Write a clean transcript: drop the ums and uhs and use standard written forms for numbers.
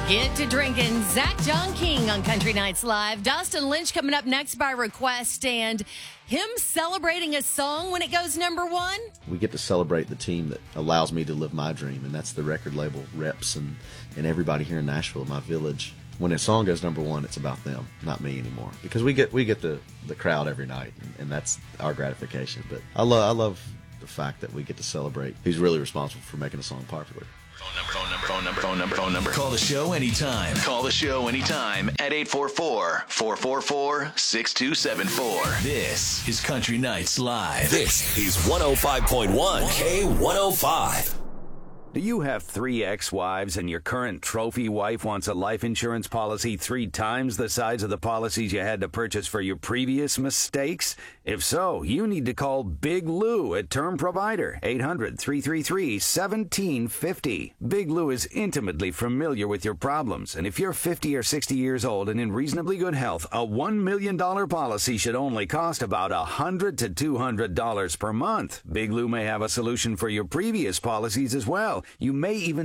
Get to drinking. Zach John King on Country Nights Live. Dustin Lynch coming up next by request, and him celebrating a song when it goes number one. We get to celebrate the team that allows me to live my dream, and that's the record label reps and everybody here in Nashville, my village. When a song goes number one, it's about them, not me anymore. Because we get the crowd every night, and that's our gratification. But I love the fact that we get to celebrate who's really responsible for making a song popular. Phone number. Call the show anytime. Call the show anytime at 844-444-6274. This is Country Nights Live. This is 105.1 K105. Do you have 3 ex-wives and your current trophy wife wants a life insurance policy 3 times the size of the policies you had to purchase for your previous mistakes? If so, you need to call Big Lou at Term Provider, 800-333-1750. Big Lou is intimately familiar with your problems, and if you're 50 or 60 years old and in reasonably good health, a $1 million policy should only cost about $100 to $200 per month. Big Lou may have a solution for your previous policies as well. You may even